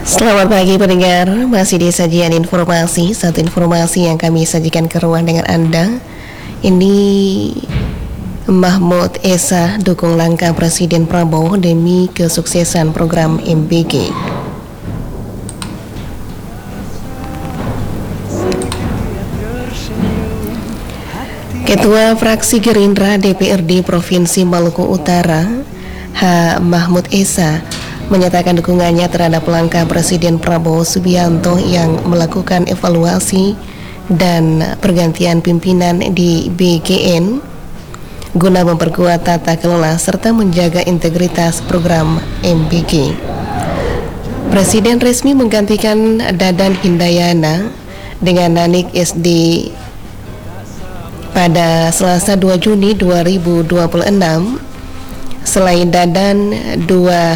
Selamat pagi pendengar, masih di sajian informasi. Satu informasi yang kami sajikan ke ruang dengan Anda. Ini Mahmud Esa dukung langkah Presiden Prabowo demi kesuksesan program MBG. Ketua Fraksi Gerindra DPRD Provinsi Maluku Utara, H. Mahmud Esa, menyatakan dukungannya terhadap langkah Presiden Prabowo Subianto yang melakukan evaluasi dan pergantian pimpinan di BGN guna memperkuat tata kelola serta menjaga integritas program MBG. Presiden resmi menggantikan Dadan Hindayana dengan Nanik SD pada Selasa 2 Juni 2026. Selain Dadan, dua